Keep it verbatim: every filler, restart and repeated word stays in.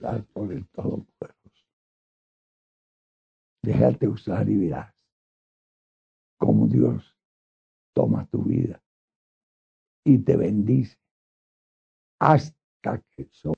usar por el Todopoderoso. Déjate usar y verás cómo Dios toma tu vida y te bendice hasta que sobre